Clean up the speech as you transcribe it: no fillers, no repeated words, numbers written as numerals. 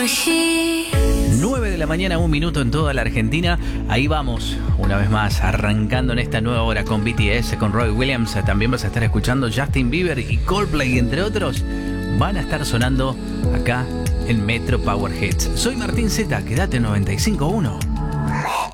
9 de la mañana, 1 minuto en toda la Argentina. Ahí vamos, una vez más, arrancando en esta nueva hora con BTS, con Roy Williams. También vas a estar escuchando Justin Bieber y Coldplay, entre otros. Van a estar sonando acá en Metro Power Hits. Soy Martín Zeta, quédate en 95.1.